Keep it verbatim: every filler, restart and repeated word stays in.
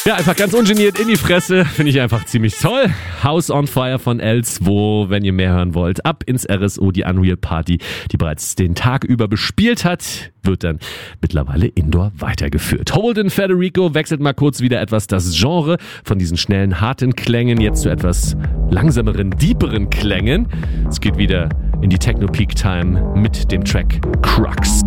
Ja, einfach ganz ungeniert in die Fresse. Finde ich einfach ziemlich toll. House on Fire von L zwei, wenn ihr mehr hören wollt. Ab ins R S O, die Unreal Party, die bereits den Tag über bespielt hat, wird dann mittlerweile indoor weitergeführt. Holden Federico wechselt mal kurz wieder etwas das Genre von diesen schnellen, harten Klängen jetzt zu etwas langsameren, deeperen Klängen. Es geht wieder in die Techno-Peak-Time mit dem Track Crux.